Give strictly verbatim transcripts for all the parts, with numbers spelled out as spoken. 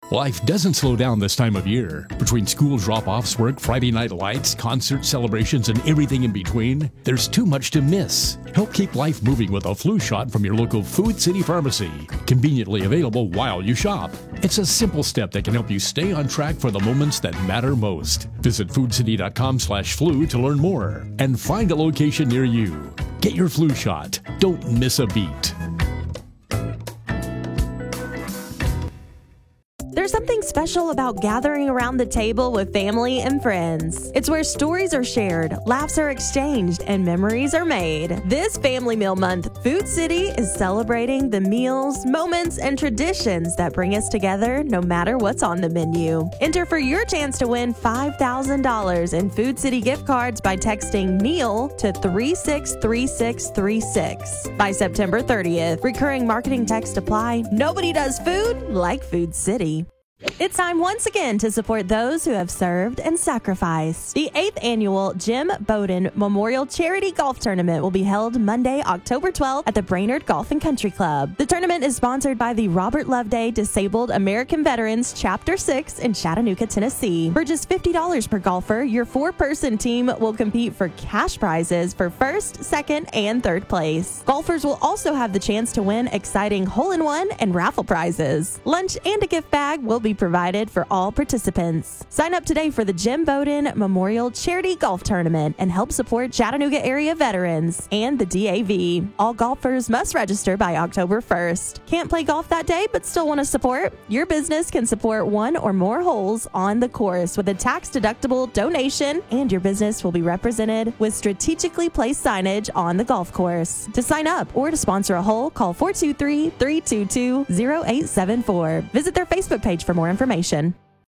Life doesn't slow down this time of year. Between school drop-offs, work, Friday night lights, concert celebrations, and everything in between, there's too much to miss. Help keep life moving with a flu shot from your local Food City Pharmacy. Conveniently available while you shop. It's a simple step that can help you stay on track for the moments that matter most. Visit foodcity.com slash flu to learn more and find a location near you. Get your flu shot. Don't miss a beat. There's something special about gathering around the table with family and friends. It's where stories are shared, laughs are exchanged, and memories are made. This Family Meal Month, Food City is celebrating the meals, moments, and traditions that bring us together no matter what's on the menu. Enter for your chance to win five thousand dollars in Food City gift cards by texting meal to three six three six three six. By September thirtieth, recurring marketing text apply. Nobody does food like Food City. It's time once again to support those who have served and sacrificed. The eighth annual Jim Bowden Memorial Charity Golf Tournament will be held Monday, October twelfth at the Brainerd Golf and Country Club. The tournament is sponsored by the Robert Loveday Disabled American Veterans Chapter six in Chattanooga, Tennessee. For just fifty dollars per golfer, your four-person team will compete for cash prizes for first, second, and third place. Golfers will also have the chance to win exciting hole-in-one and raffle prizes. Lunch and a gift bag will be provided for all participants. Sign up today for the Jim Bowden Memorial Charity Golf Tournament and help support Chattanooga area veterans and the D A V. All golfers must register by October first. Can't play golf that day but still want to support? Your business can support one or more holes on the course with a tax-deductible donation, and your business will be represented with strategically placed signage on the golf course. To sign up or to sponsor a hole, call four two three, three two two, zero eight seven four. Visit their Facebook page for more information.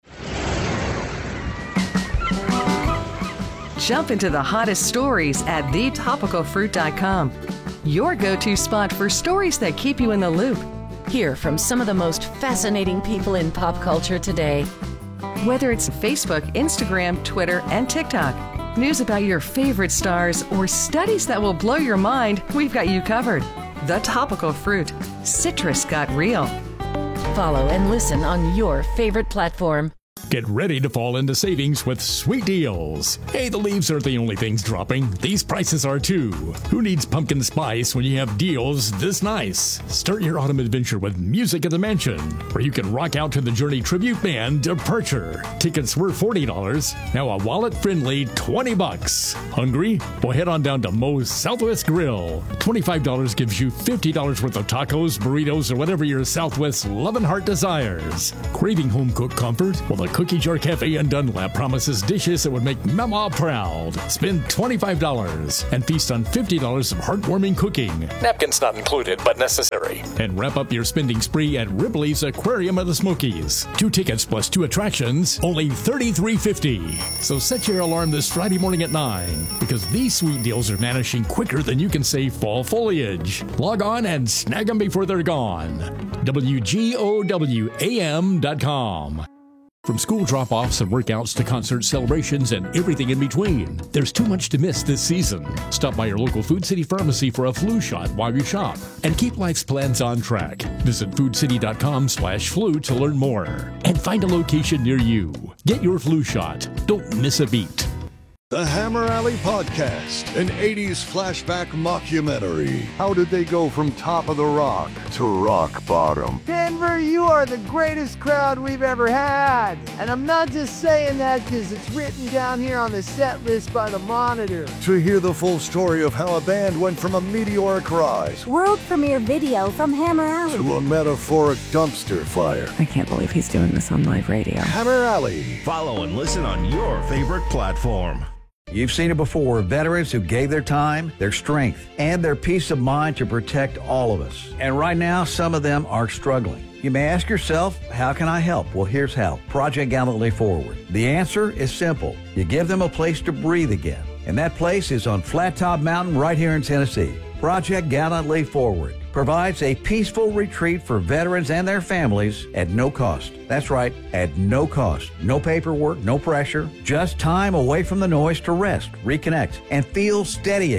Jump into the hottest stories at the topical fruit dot com. Your go-to spot for stories that keep you in the loop. Hear from some of the most fascinating people in pop culture today. Whether it's Facebook, Instagram, Twitter, and TikTok, news about your favorite stars, or studies that will blow your mind, we've got you covered. The Topical Fruit. Citrus got real. Follow and listen on your favorite platform. Get ready to fall into savings with sweet deals. Hey, the leaves aren't the only things dropping. These prices are too. Who needs pumpkin spice when you have deals this nice? Start your autumn adventure with Music at the Mansion, where you can rock out to the Journey tribute band Departure. Tickets were forty dollars. Now a wallet-friendly twenty bucks. Hungry? Well, head on down to Moe's Southwest Grill. twenty-five dollars gives you fifty dollars worth of tacos, burritos, or whatever your Southwest loving heart desires. Craving home-cooked comfort? Well, the Cookie Jar Cafe in Dunlap promises dishes that would make Mama proud. Spend twenty-five dollars and feast on fifty dollars of heartwarming cooking. Napkins not included, but necessary. And wrap up your spending spree at Ripley's Aquarium of the Smokies. Two tickets plus two attractions, only thirty-three fifty. So set your alarm this Friday morning at nine, because these sweet deals are vanishing quicker than you can say fall foliage. Log on and snag them before they're gone. W G O W A M dot com. From school drop-offs and workouts to concert celebrations and everything in between, there's too much to miss this season. Stop by your local Food City Pharmacy for a flu shot while you shop and keep life's plans on track. Visit foodcity.com slash flu to learn more and find a location near you. Get your flu shot. Don't miss a beat. The Hammer Alley Podcast, an eighties flashback mockumentary. How did they go from top of the rock to rock bottom? Denver, you are the greatest crowd we've ever had. And I'm not just saying that because it's written down here on the set list by the Monitor. To hear the full story of how a band went from a meteoric rise, world premiere video from Hammer Alley, to a metaphoric dumpster fire. I can't believe he's doing this on live radio. Hammer Alley. Follow and listen on your favorite platform. You've seen it before, veterans who gave their time, their strength, and their peace of mind to protect all of us. And right now, some of them are struggling. You may ask yourself, how can I help? Well, here's how. Project Gallantly Forward. The answer is simple. You give them a place to breathe again. And that place is on Flat Top Mountain right here in Tennessee. Project Gallantly Forward provides a peaceful retreat for veterans and their families at no cost. That's right, at no cost. No paperwork, no pressure, just time away from the noise to rest, reconnect, and feel steady again.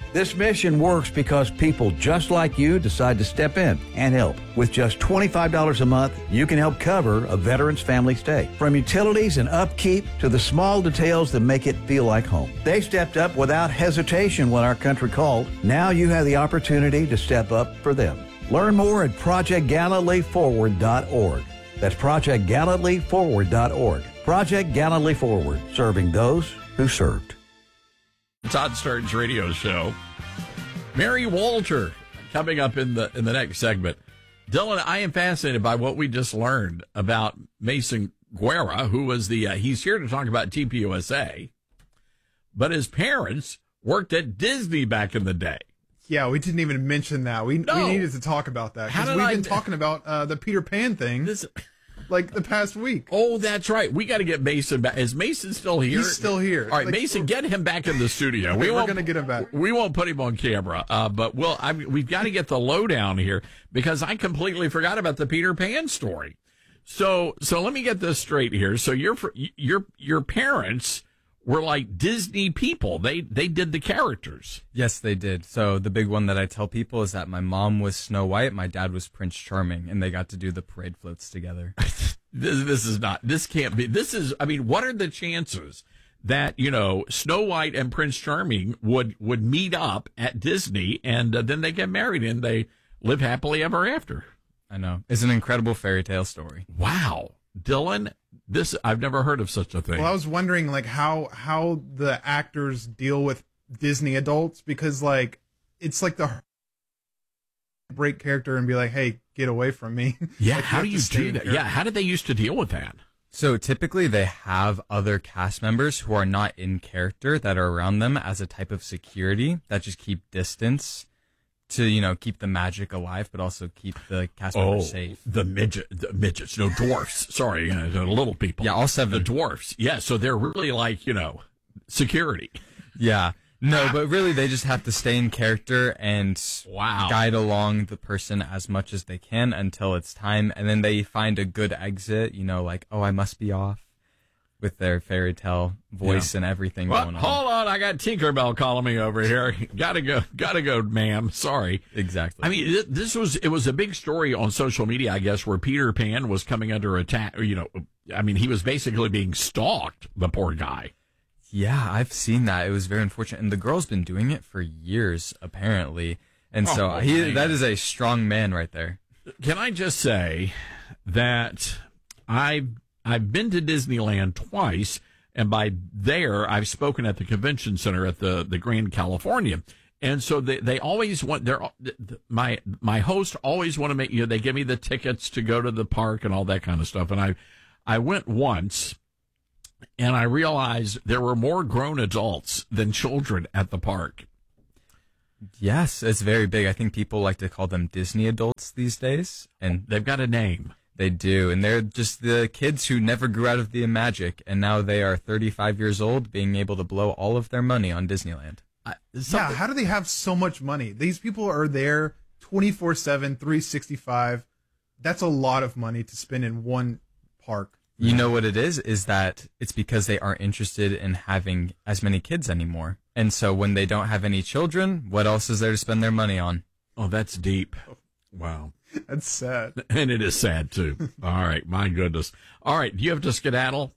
This mission works because people just like you decide to step in and help. With just twenty-five dollars a month, you can help cover a veteran's family stay. From utilities and upkeep to the small details that make it feel like home. They stepped up without hesitation when our country called. Now you have the opportunity to step up for them. Learn more at project gallantly forward dot org. That's project gallantly forward dot org. Project Gallantly Forward, serving those who served. Todd Starnes radio show. Mary Walter coming up in the in the next segment. Dylan, I am fascinated by what we just learned about Mason Guerra, who was the uh, he's here to talk about T P U S A, but his parents worked at Disney back in the day. Yeah, we didn't even mention that. We No. we needed to talk about that How because did we've I- been talking about uh, the Peter Pan thing This, like the past week. oh, that's right. We got to get Mason back. Is Mason still here? He's still here. All right, Like, Mason, get him back in the studio. Okay, we we're won't- gonna get him back. We won't put him on camera, uh, but we'll. I mean, we've got to get the lowdown here because I completely forgot about the Peter Pan story. So, so let me get this straight here. So your your your parents were like Disney people. They they did the characters. Yes, they did. So the big one that I tell people is that my mom was Snow White, my dad was Prince Charming, and they got to do the parade floats together. This, this is not. This can't be. This is. I mean, what are the chances that you know Snow White and Prince Charming would would meet up at Disney and uh, then they get married and they live happily ever after? I know. It's an incredible fairy tale story. Wow, Dylan. This I've never heard of such a thing. Well, I was wondering like how how the actors deal with Disney adults because like it's like the break character and be like, hey, get away from me. Yeah, Like, how have do to you stay do in that? character. Yeah, how did they used to deal with that? So typically they have other cast members who are not in character that are around them as a type of security that just keep distance to, you know, keep the magic alive, but also keep the cast members safe. The midget, the midgets, no dwarfs. Sorry, uh, the little people. Yeah, all seven. The dwarfs. Yeah, so they're really like you know security. Yeah. No, but really they just have to stay in character and Wow. guide along the person as much as they can until it's time. And then they find a good exit, you know, like, oh, I must be off with their fairy tale voice Yeah. and everything Well, going on. hold on, I got Tinkerbell calling me over here. gotta go, gotta go, ma'am. Sorry. Exactly. I mean, th- this was it was a big story on social media, I guess, where Peter Pan was coming under attack. Or, you know, I mean, he was basically being stalked. The poor guy. Yeah, I've seen that. It was very unfortunate. And the girl's been doing it for years, apparently. And so Oh, he man. that is a strong man right there. Can I just say that I've I've been to Disneyland twice, and by there I've spoken at the convention center at the, the Grand California, and so they, they always want they're my my host always want to make you know they give me the tickets to go to the park and all that kind of stuff, and I I went once, and I realized there were more grown adults than children at the park. Yes, it's very big. I think people like to call them Disney adults these days. And they've got a name. They do. And they're just the kids who never grew out of the magic. And now they are thirty-five years old, being able to blow all of their money on Disneyland. I, Yeah, how do they have so much money? These people are there twenty-four seven, three sixty-five. That's a lot of money to spend in one park. You know what it is? Is that it's because they aren't interested in having as many kids anymore. And so when they don't have any children, what else is there to spend their money on? Oh, that's deep. Wow. That's sad. And it is sad, too. All right. My goodness. All right. Do you have to skedaddle?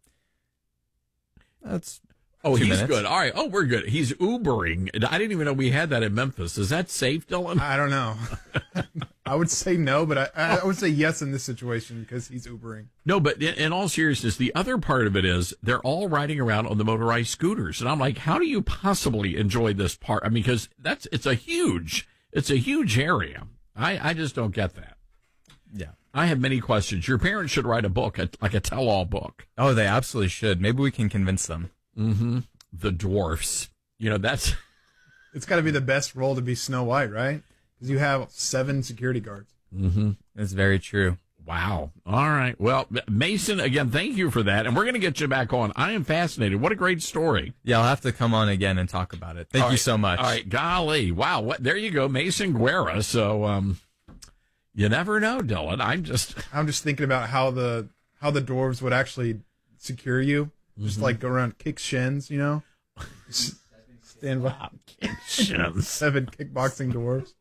That's Oh, two he's minutes. good. All right. Oh, we're good. He's Ubering. I didn't even know we had that in Memphis. Is that safe, Dylan? I don't know. I would say no, but I, I would say yes in this situation because he's Ubering. No, but in, in all seriousness, the other part of it is they're all riding around on the motorized scooters. And I'm like, how do you possibly enjoy this part? I mean, because that's, it's a huge, it's a huge area. I, I just don't get that. Yeah. I have many questions. Your parents should write a book, a, like a tell-all book. Oh, they absolutely should. Maybe we can convince them. Mm-hmm. The dwarfs. You know, that's... It's got to be the best role to be Snow White, right? Because you have seven security guards. Mm-hmm. That's very true. Wow. All right. Well, Mason, again, thank you for that. And we're going to get you back on. I am fascinated. What a great story. Yeah, I'll have to come on again and talk about it. Thank All you right. so much. All right. Golly. Wow. What? There you go. Mason Guerra. So, um, you never know, Dylan. I'm just... I'm just thinking about how the how the dwarves would actually secure you. Just Mhm. like go around, kick shins, you know? Stand by. Seven kickboxing dwarves.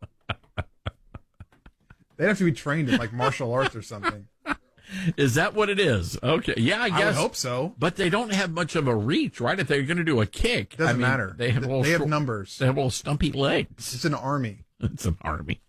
They'd have to be trained in like martial arts or something. Is that what it is? Okay. Yeah, I guess. I would hope so. But they don't have much of a reach, right? If they're going to do a kick. Doesn't I mean, matter. They have, little they have short, numbers. They have little stumpy legs. It's an army. It's an army.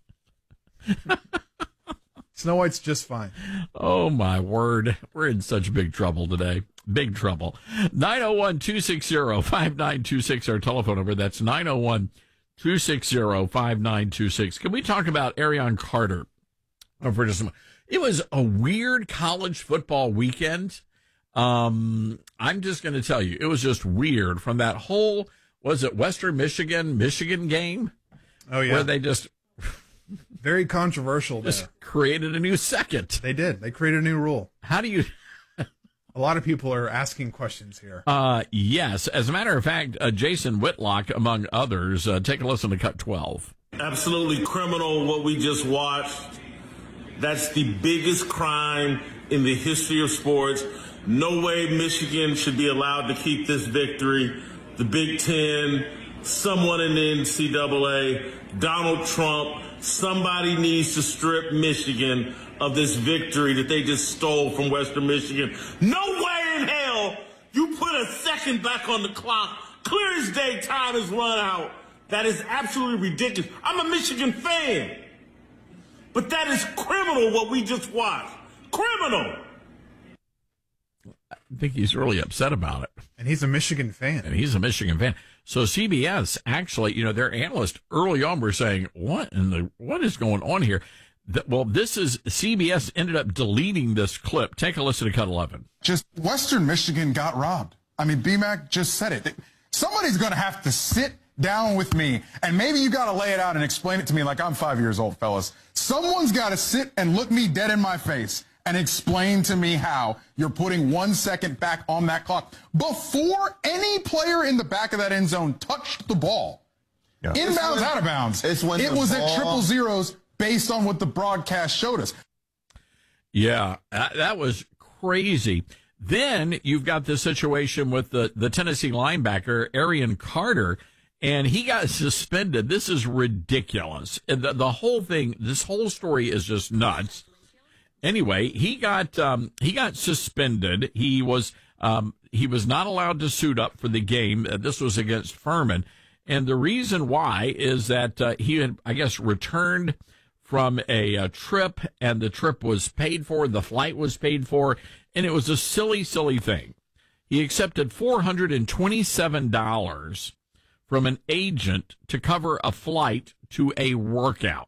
Snow White's just fine. Oh, my word. We're in such big trouble today. Big trouble. nine oh one, two six zero, five nine two six, our telephone number. That's nine oh one, two six zero, five nine two six. Can we talk about Arion Carter for just a moment? It was a weird college football weekend. Um, I'm just going to tell you, it was just weird from that whole, was it Western Michigan, Michigan game? Oh, yeah. Where they just... Very controversial there. Just created a new second. They did. They created a new rule. How do you... A lot of people are asking questions here. Uh, yes. As a matter of fact, uh, Jason Whitlock, among others, uh, take a listen to Cut twelve. Absolutely criminal what we just watched. That's the biggest crime in the history of sports. No way Michigan should be allowed to keep this victory. The Big Ten, someone in the N C double A, Donald Trump, somebody needs to strip Michigan of this victory that they just stole from Western Michigan. No way in hell you put a second back on the clock. Clear as day, time has run out. That is absolutely ridiculous. I'm a Michigan fan. But that is criminal what we just watched. Criminal. I think he's really upset about it. And he's a Michigan fan. And he's a Michigan fan. So C B S actually, you know, their analysts early on were saying, what in the, what is going on here? The, well, this is, C B S ended up deleting this clip. Take a listen to Cut eleven. Just Western Michigan got robbed. I mean, B Mac just said it. Somebody's going to have to sit down with me, and maybe you got to lay it out and explain it to me like I'm five years old, fellas. Someone's got to sit and look me dead in my face and explain to me how you're putting one second back on that clock before any player in the back of that end zone touched the ball. Yeah. Inbounds, when, out of bounds. It's when it was ball... at triple zeros based on what the broadcast showed us. Yeah, that, that was crazy. Then you've got the situation with the, the Tennessee linebacker, Arion Carter, and he got suspended. This is ridiculous. And the, the whole thing, this whole story is just nuts. Anyway, he got um, he got suspended. He was um, he was not allowed to suit up for the game. Uh, this was against Furman, and the reason why is that uh, he had, I guess, returned from a, a trip, and the trip was paid for. The flight was paid for, and it was a silly, silly thing. He accepted four hundred and twenty-seven dollars from an agent to cover a flight to a workout.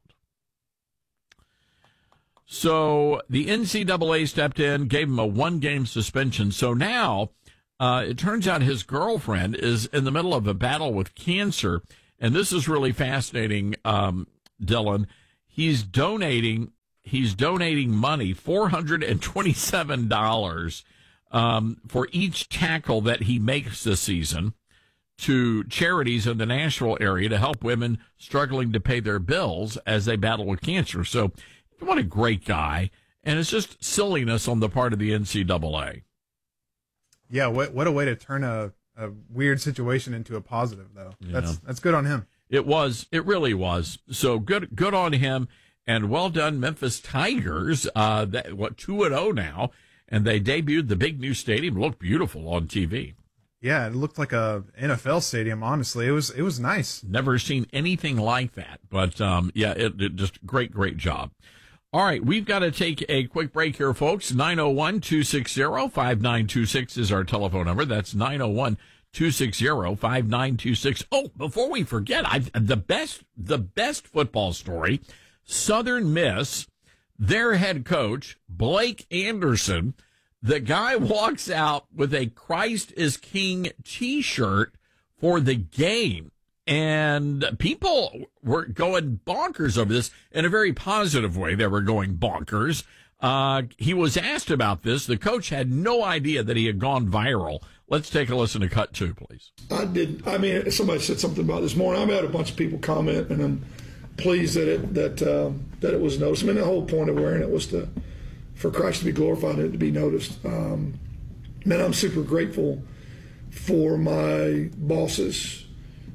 So the N C double A stepped in, gave him a one-game suspension. So now uh, it turns out his girlfriend is in the middle of a battle with cancer. And this is really fascinating, um, Dylan. He's donating he's donating money, four hundred twenty-seven dollars um, for each tackle that he makes this season to charities in the Nashville area to help women struggling to pay their bills as they battle with cancer. So what a great guy. And it's just silliness on the part of the N C double A. Yeah, what what a way to turn a, a weird situation into a positive, though. Yeah. That's that's good on him. It was. It really was. So good good on him. And well done, Memphis Tigers. Uh, that, what, two and oh now. And they debuted the big new stadium. It looked beautiful on T V. Yeah, it looked like a N F L stadium, honestly. It was it was nice. Never seen anything like that. But, um, yeah, it, it just great, great job. All right, we've got to take a quick break here, folks. nine oh one, two six zero, five nine two six is our telephone number. That's nine oh one, two six zero, five nine two six. Oh, before we forget, I the best the best football story, Southern Miss, their head coach, Blake Anderson, the guy walks out with a Christ is King T-shirt for the game. And people were going bonkers over this in a very positive way. They were going bonkers. Uh, he was asked about this. The coach had no idea that he had gone viral. Let's take a listen to Cut Two, please. I did. I mean, somebody said something about this morning. I've had a bunch of people comment, and I'm pleased that it that um, that it was noticed. I mean, the whole point of wearing it was to for Christ to be glorified and to be noticed. Um, man, I'm super grateful for my bosses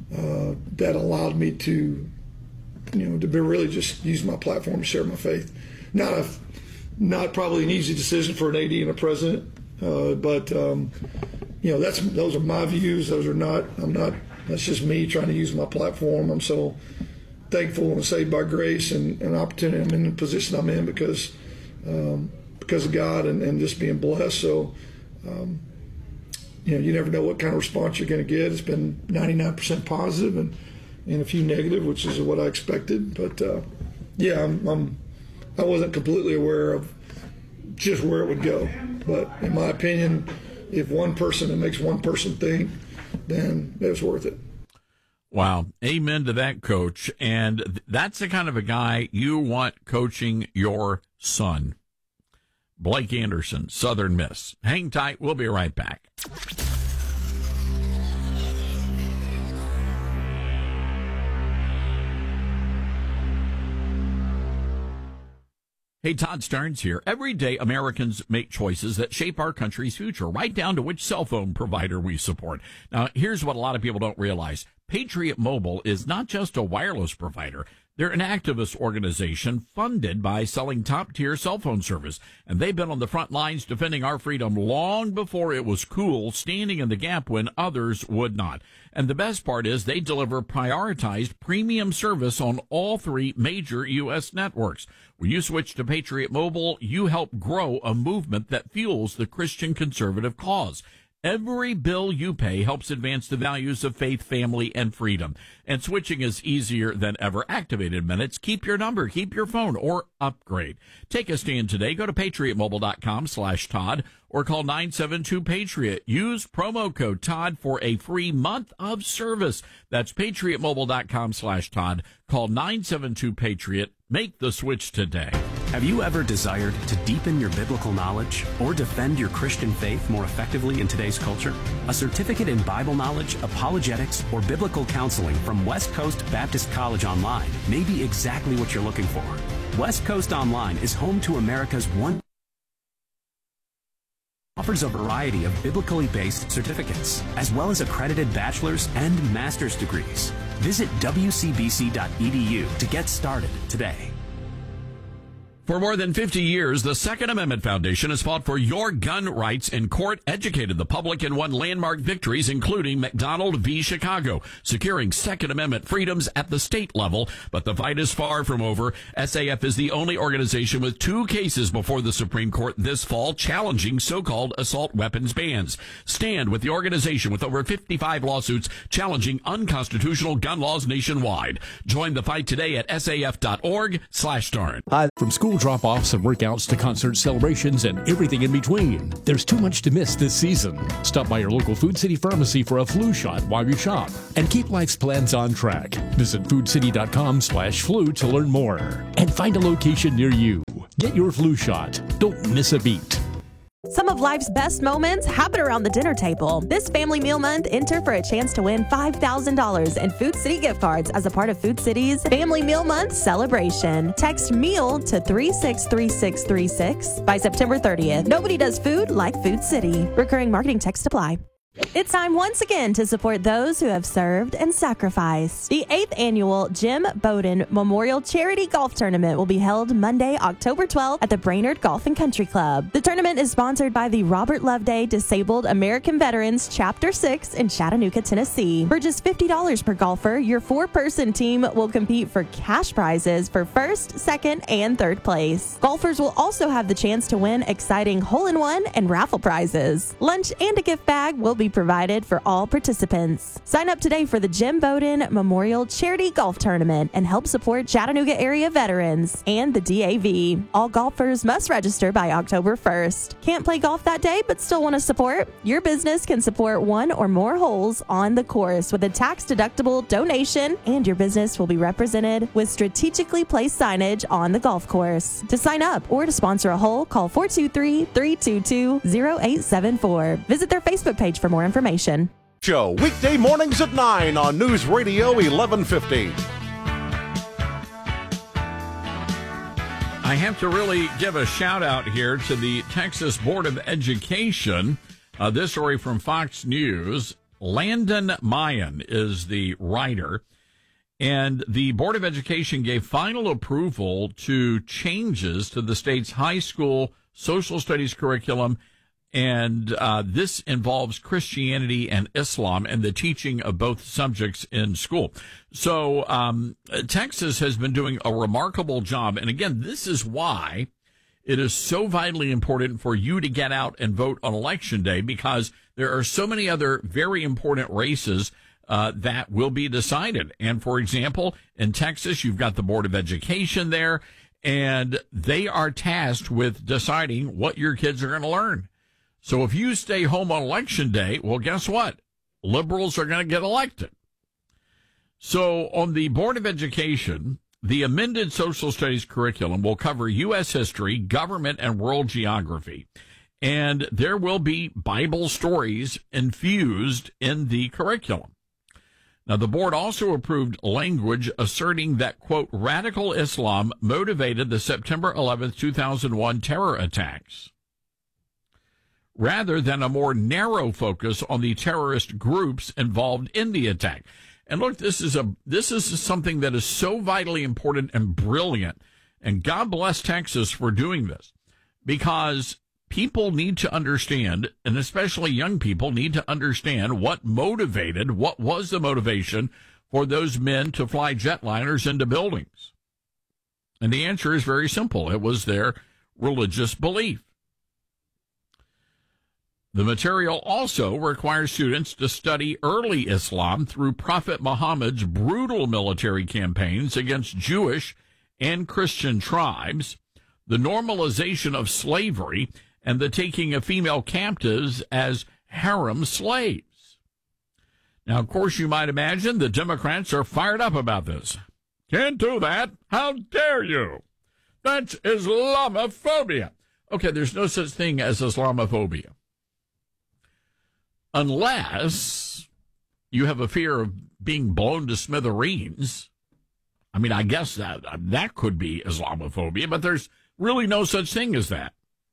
uh, that allowed me to, you know, to be really just use my platform to share my faith. Not a, not probably an easy decision for an A D and a president, uh, but um, you know, that's those are my views. Those are not. I'm not. That's just me trying to use my platform. I'm so thankful and saved by grace and an opportunity. I'm in the position I'm in because um, because of God and, and just being blessed. So. Um, You know, you never know what kind of response you're going to get. It's been ninety-nine percent positive and, and a few negative, which is what I expected. But uh, yeah, I'm, I'm I wasn't completely aware of just where it would go. But in my opinion, if one person, it makes one person think, then it was worth it. Wow. Amen to that, Coach. And that's the kind of a guy you want coaching your son. Blake Anderson, Southern Miss. Hang tight. We'll be right back. Hey, Todd Starnes here. Every day, Americans make choices that shape our country's future, right down to which cell phone provider we support. Now, here's what a lot of people don't realize. Patriot Mobile is not just a wireless provider. They're an activist organization funded by selling top-tier cell phone service, and they've been on the front lines defending our freedom long before it was cool, standing in the gap when others would not. And the best part is they deliver prioritized premium service on all three major U S networks. When you switch to Patriot Mobile, you help grow a movement that fuels the Christian conservative cause. Every bill you pay helps advance the values of faith, family, and freedom. And switching is easier than ever. Activated minutes. Keep your number, keep your phone, or upgrade. Take a stand today. Go to patriotmobile.com slash Todd or call nine seven two Patriot. Use promo code Todd for a free month of service. That's patriotmobile.com slash Todd. Call nine seven two Patriot. Make the switch today. Have you ever desired to deepen your biblical knowledge or defend your Christian faith more effectively in today's culture? A certificate in Bible knowledge, apologetics, or biblical counseling from West Coast Baptist College Online may be exactly what you're looking for. West Coast Online is home to America's one offers a variety of biblically based certificates, as well as accredited bachelor's and master's degrees. Visit w c b c dot e d u to get started today. For more than fifty years, the Second Amendment Foundation has fought for your gun rights in court, educated the public, and won landmark victories, including McDonald v. Chicago, securing Second Amendment freedoms at the state level. But the fight is far from over. S A F is the only organization with two cases before the Supreme Court this fall challenging so-called assault weapons bans. Stand with the organization with over fifty-five lawsuits challenging unconstitutional gun laws nationwide. Join the fight today at saf.org slash darn. Hi. From school drop-offs and workouts to concert celebrations and everything in between, there's too much to miss this season. Stop by your local Food City pharmacy for a flu shot while you shop and keep life's plans on track. Visit foodcity.com slash flu to learn more and find a location near you. Get your flu shot. Don't miss a beat. Some of life's best moments happen around the dinner table. This Family Meal Month, enter for a chance to win five thousand dollars in Food City gift cards as a part of Food City's Family Meal Month celebration. Text MEAL to three six three six three six by September thirtieth. Nobody does food like Food City. Recurring marketing text apply. It's time once again to support those who have served and sacrificed. The eighth annual Jim Bowden Memorial Charity Golf Tournament will be held Monday, October twelfth at the Brainerd Golf and Country Club. The tournament is sponsored by the Robert Loveday Disabled American Veterans Chapter six in Chattanooga, Tennessee. For just fifty dollars per golfer, your four-person team will compete for cash prizes for first, second, and third place. Golfers will also have the chance to win exciting hole-in-one and raffle prizes. Lunch and a gift bag will be provided for all participants. Sign up today for the Jim Bowden Memorial Charity Golf Tournament and help support Chattanooga area veterans and the D A V. All golfers must register by October first. Can't play golf that day but still want to support? Your business can support one or more holes on the course with a tax-deductible donation, and your business will be represented with strategically placed signage on the golf course. To sign up or to sponsor a hole, call four two three, three two two, zero eight seven four. Visit their Facebook page for more information. Show weekday mornings at nine on News Radio eleven fifty. I have to really give a shout out here to the Texas Board of Education. Uh, this story from Fox News. Landon Mayan is the writer. And the Board of Education gave final approval to changes to the state's high school social studies curriculum. And uh, this involves Christianity and Islam and the teaching of both subjects in school. So um, Texas has been doing a remarkable job. And again, this is why it is so vitally important for you to get out and vote on Election Day, because there are so many other very important races uh, that will be decided. And for example, in Texas, you've got the Board of Education there, and they are tasked with deciding what your kids are going to learn. So if you stay home on Election Day, well, guess what? Liberals are going to get elected. So on the Board of Education, the amended social studies curriculum will cover U S history, government, and world geography. And there will be Bible stories infused in the curriculum. Now, the board also approved language asserting that, quote, radical Islam motivated the September eleventh, two thousand one terror attacks, rather than a more narrow focus on the terrorist groups involved in the attack. And look, this is a this is something that is so vitally important and brilliant. And God bless Texas for doing this, because people need to understand, and especially young people need to understand what motivated, what was the motivation for those men to fly jetliners into buildings. And the answer is very simple. It was their religious belief. The material also requires students to study early Islam through Prophet Muhammad's brutal military campaigns against Jewish and Christian tribes, the normalization of slavery, and the taking of female captives as harem slaves. Now, of course, you might imagine the Democrats are fired up about this. Can't do that. How dare you? That's Islamophobia. Okay, there's no such thing as Islamophobia, unless you have a fear of being blown to smithereens. I mean, I guess that that could be Islamophobia, but there's really no such thing as that.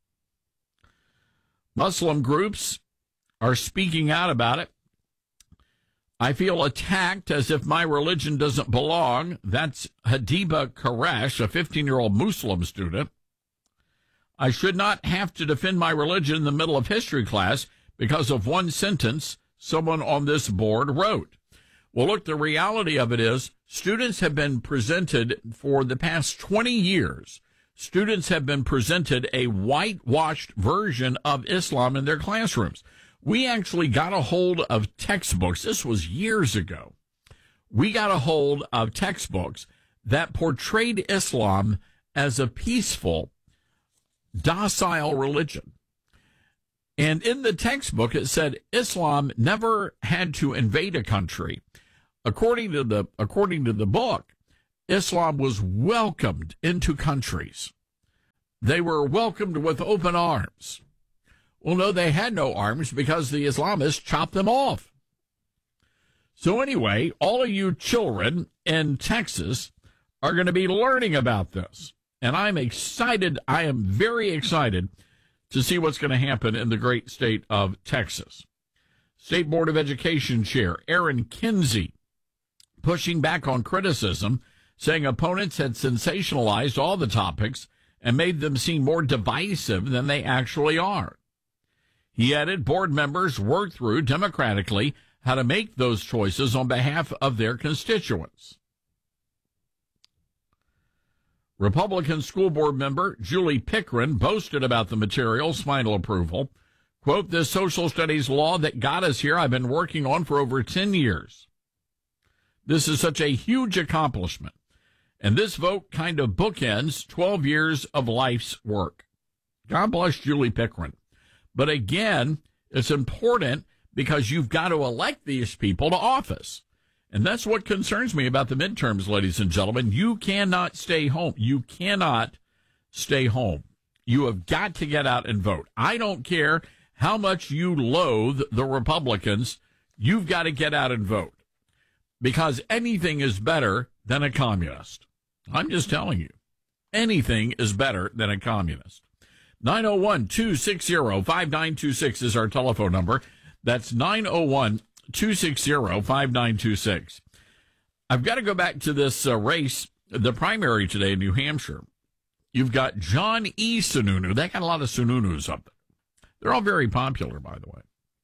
Muslim groups are speaking out about it. I feel attacked as if my religion doesn't belong. That's Hadiba Koresh, a fifteen-year-old Muslim student. I should not have to defend my religion in the middle of history class because of one sentence someone on this board wrote. Well, look, the reality of it is students have been presented for the past twenty years. Students have been presented a whitewashed version of Islam in their classrooms. We actually got a hold of textbooks. This was years ago. We got a hold of textbooks that portrayed Islam as a peaceful, docile religion. And in the textbook, it said Islam never had to invade a country. According to the, according to the book, Islam was welcomed into countries. They were welcomed with open arms. Well, no, they had no arms because the Islamists chopped them off. So anyway, all of you children in Texas are going to be learning about this. And I'm excited. I am very excited to see what's going to happen in the great state of Texas. State Board of Education Chair Aaron Kinsey pushing back on criticism, saying opponents had sensationalized all the topics and made them seem more divisive than they actually are. He added board members worked through democratically how to make those choices on behalf of their constituents. Republican school board member Julie Pickren boasted about the material's final approval. Quote, this social studies law that got us here I've been working on for over ten years. This is such a huge accomplishment. And this vote kind of bookends twelve years of life's work. God bless Julie Pickren. But again, it's important because you've got to elect these people to office. And that's what concerns me about the midterms, ladies and gentlemen. You cannot stay home. You cannot stay home. You have got to get out and vote. I don't care how much you loathe the Republicans. You've got to get out and vote. Because anything is better than a communist. I'm just telling you. Anything is better than a communist. nine oh one, two six zero, five nine two six is our telephone number. That's nine oh one, two six zero, five nine two six. I've got to go back to this uh, race, the primary today in New Hampshire. You've got John E. Sununu. They got a lot of Sununus up there. They're all very popular, by the way.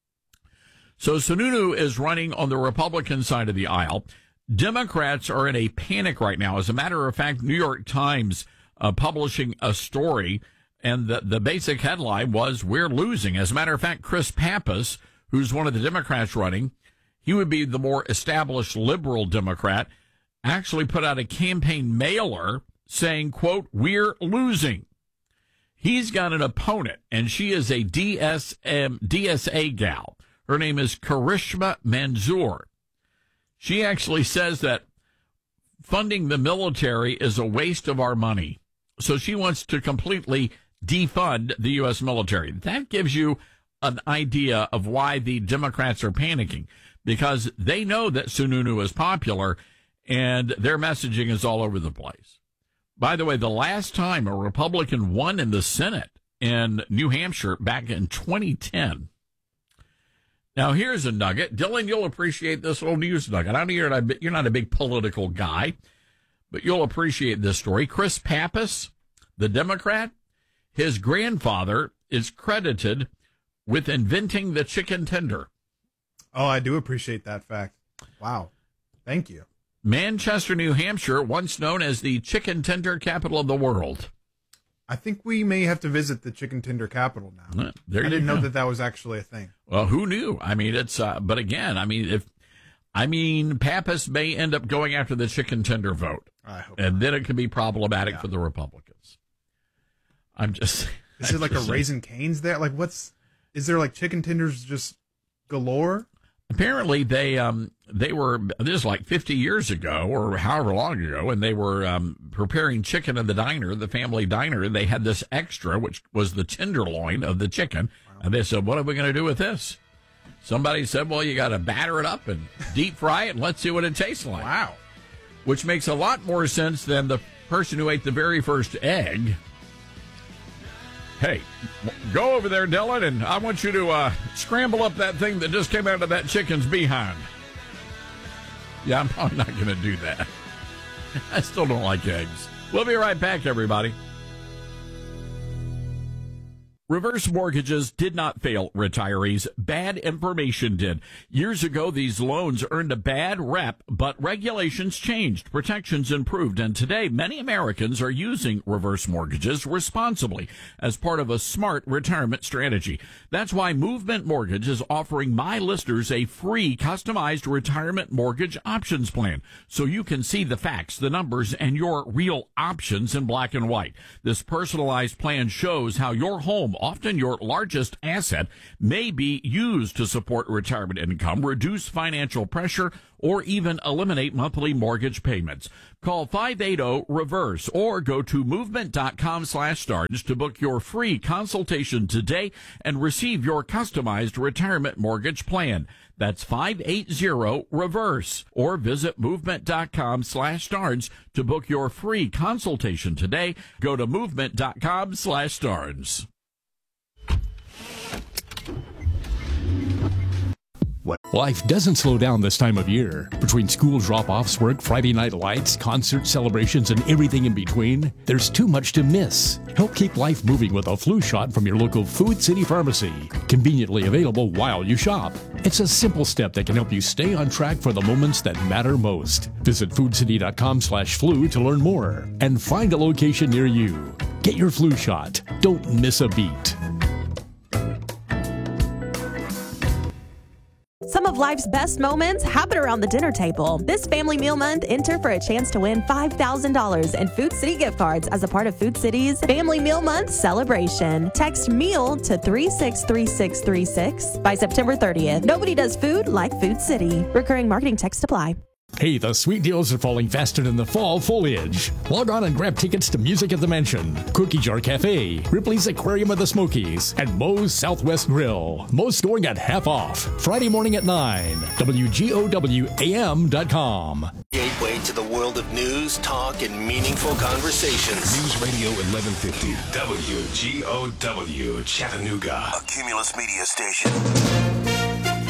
So Sununu is running on the Republican side of the aisle. Democrats are in a panic right now. As a matter of fact, New York Times uh, publishing a story, and the, the basic headline was, "We're losing." As a matter of fact, Chris Pappas, who's one of the Democrats running, he would be the more established liberal Democrat, actually put out a campaign mailer saying, quote, "We're losing." He's got an opponent, and she is a D S M, D S A gal. Her name is Karishma Manzoor. She actually says that funding the military is a waste of our money. So she wants to completely defund the U S military. That gives you an idea of why the Democrats are panicking, because they know that Sununu is popular and their messaging is all over the place. By the way, the last time a Republican won in the Senate in New Hampshire back in twenty ten. Now, here's a nugget. Dylan, you'll appreciate this little news nugget. I know you're not, you're not a big political guy, but you'll appreciate this story. Chris Pappas, the Democrat, his grandfather is credited with inventing the chicken tender. Oh, I do appreciate that fact. Wow. Thank you. Manchester, New Hampshire, once known as the chicken tender capital of the world. I think we may have to visit the chicken tender capital now. Uh, there I didn't go. know that that was actually a thing. Well, who knew? I mean, it's, uh, but again, I mean, if, I mean, Pappas may end up going after the chicken tender vote. I hope and not. then it could be problematic Yeah. for the Republicans. I'm just. Is I'm it like a just saying. Raising Cane's there? Like, what's, is there like chicken tenders just galore? Apparently, they um they were, this is like fifty years ago or however long ago, and they were um preparing chicken in the diner, the family diner. They had this extra, which was the tenderloin of the chicken, wow. And they said, "What are we going to do with this?" Somebody said, "Well, you got to batter it up and deep fry it, and let's see what it tastes like." Wow, which makes a lot more sense than the person who ate the very first egg. Hey, go over there, Dylan, and I want you to uh, scramble up that thing that just came out of that chicken's behind. Yeah, I'm probably not going to do that. I still don't like eggs. We'll be right back, everybody. Reverse mortgages did not fail retirees. Bad information did. Years ago, these loans earned a bad rep, but regulations changed, protections improved, and today many Americans are using reverse mortgages responsibly as part of a smart retirement strategy. That's why Movement Mortgage is offering my listeners a free customized retirement mortgage options plan so you can see the facts, the numbers, and your real options in black and white. This personalized plan shows how your home, often your largest asset, may be used to support retirement income, reduce financial pressure, or even eliminate monthly mortgage payments. Call five eight zero reverse or go to movement.com slash starts to book your free consultation today and receive your customized retirement mortgage plan. That's five eight zero reverse or visit movement.com slash starts to book your free consultation today. Go to movement.com slash starts. Life doesn't slow down this time of year. Between school drop-offs, work, Friday night lights, concert celebrations, and everything in between, there's too much to miss. Help keep life moving with a flu shot from your local Food City Pharmacy. Conveniently available while you shop. It's a simple step that can help you stay on track for the moments that matter most. Visit foodcity.com slash flu to learn more and find a location near you. Get your flu shot. Don't miss a beat. Some of life's best moments happen around the dinner table. This Family Meal Month, enter for a chance to win five thousand dollars in Food City gift cards as a part of Food City's Family Meal Month celebration. Text MEAL to three six three six three six by September thirtieth. Nobody does food like Food City. Recurring marketing text apply. Hey, the sweet deals are falling faster than the fall foliage. Log on and grab tickets to Music at the Mansion, Cookie Jar Cafe, Ripley's Aquarium of the Smokies, and Moe's Southwest Grill. Most going at half off. Friday morning at nine. W G O W A M dot com. Gateway to the world of news, talk, and meaningful conversations. News Radio eleven fifty, W G O W, Chattanooga. A Cumulus Media Station.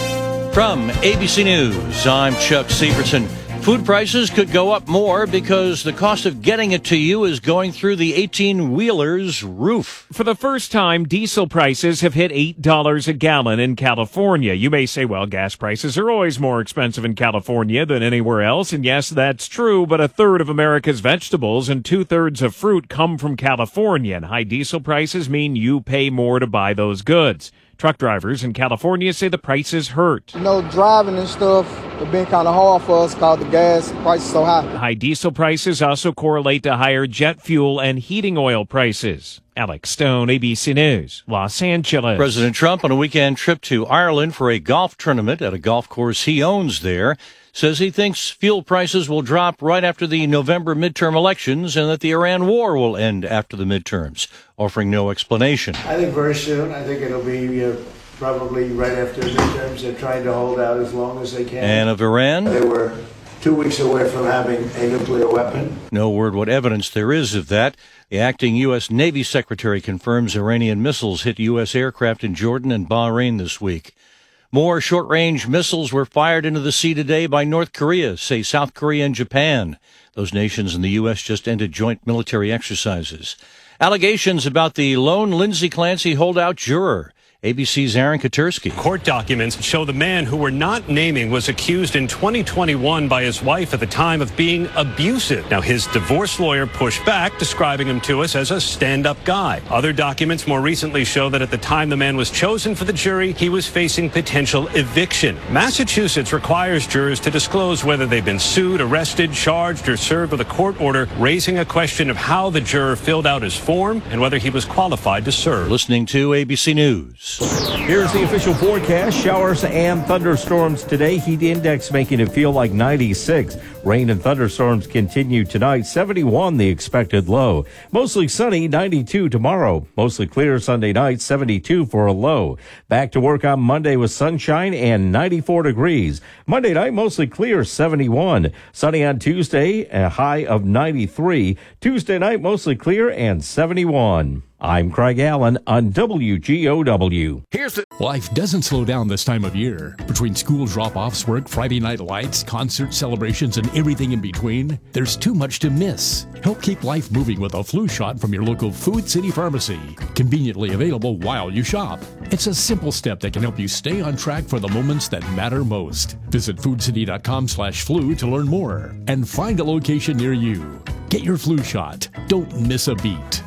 From A B C News, I'm Chuck Severson. Food prices could go up more because the cost of getting it to you is going through the eighteen-wheeler's roof. For the first time, diesel prices have hit eight dollars a gallon in California. You may say, well, gas prices are always more expensive in California than anywhere else. And yes, that's true, but a third of America's vegetables and two-thirds of fruit come from California. And high diesel prices mean you pay more to buy those goods. Truck drivers in California say the prices hurt. You know, driving and stuff, it's been kind of hard for us because the gas price is so high. High diesel prices also correlate to higher jet fuel and heating oil prices. Alex Stone, A B C News, Los Angeles. President Trump on a weekend trip to Ireland for a golf tournament at a golf course he owns there says he thinks fuel prices will drop right after the November midterm elections and that the Iran war will end after the midterms, offering no explanation. I think very soon. I think it'll be uh, probably right after the midterms. They're trying to hold out as long as they can. And of Iran? They were two weeks away from having a nuclear weapon. No word what evidence there is of that. The acting U S. Navy Secretary confirms Iranian missiles hit U S aircraft in Jordan and Bahrain this week. More short-range missiles were fired into the sea today by North Korea, say South Korea and Japan. Those nations and the U S just ended joint military exercises. Allegations about the lone Lindsay Clancy holdout juror. A B C's Aaron Katursky. Court documents show the man who we're not naming was accused in twenty twenty-one by his wife at the time of being abusive. Now, his divorce lawyer pushed back, describing him to us as a stand-up guy. Other documents more recently show that at the time the man was chosen for the jury, he was facing potential eviction. Massachusetts requires jurors to disclose whether they've been sued, arrested, charged, or served with a court order, raising a question of how the juror filled out his form and whether he was qualified to serve. Listening to A B C News. Here's the official forecast. Showers and thunderstorms today. Heat index making it feel like ninety-six. Rain and thunderstorms continue tonight. seventy-one the expected low. Mostly sunny, ninety-two tomorrow. Mostly clear Sunday night, seventy-two for a low. Back to work on Monday with sunshine and ninety-four degrees. Monday night, mostly clear, seventy-one. Sunny on Tuesday, a high of ninety-three. Tuesday night, mostly clear and seventy-one. I'm Craig Allen on W G O W. Here's the Life doesn't slow down this time of year. Between school drop-offs, work, Friday night lights, concert celebrations, and everything in between, there's too much to miss. Help keep life moving with a flu shot from your local Food City Pharmacy. Conveniently available while you shop. It's a simple step that can help you stay on track for the moments that matter most. Visit foodcity.com slash flu to learn more and find a location near you. Get your flu shot. Don't miss a beat.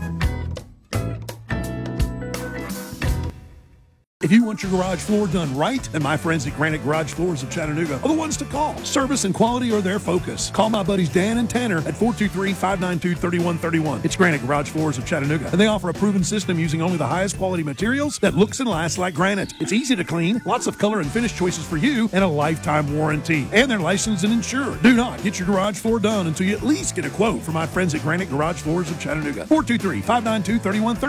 If you want your garage floor done right, then my friends at Granite Garage Floors of Chattanooga are the ones to call. Service and quality are their focus. Call my buddies Dan and Tanner at four two three, five nine two, three one three one. It's Granite Garage Floors of Chattanooga, and they offer a proven system using only the highest quality materials that looks and lasts like granite. It's easy to clean, lots of color and finish choices for you, and a lifetime warranty. And they're licensed and insured. Do not get your garage floor done until you at least get a quote from my friends at Granite Garage Floors of Chattanooga. four two three, five nine two, three one three one.